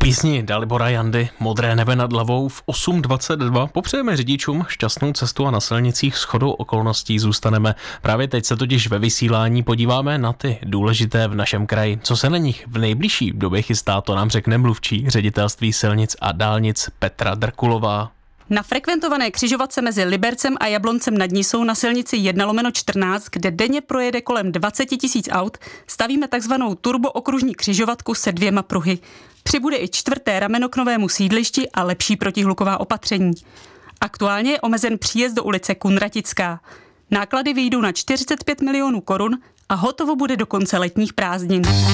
písni Dalibora Jandy Modré nebe nad hlavou v 8:22 popřejeme řidičům šťastnou cestu a na silnicích shodou okolností zůstaneme. Právě teď se totiž ve vysílání podíváme na ty důležité v našem kraji. Co se na nich v nejbližší době chystá, to nám řekne mluvčí Ředitelství silnic a dálnic Petra Drkulová. Na frekventované křižovatce mezi Libercem a Jabloncem nad Nisou na silnici 1/14, kde denně projede kolem 20 000 aut, stavíme takzvanou turbookružní křižovatku se 2 pruhy. Přibude i 4. rameno k novému sídlišti a lepší protihluková opatření. Aktuálně je omezen příjezd do ulice Kunratická. Náklady vyjdou na 45 milionů korun a hotovo bude do konce letních prázdnin.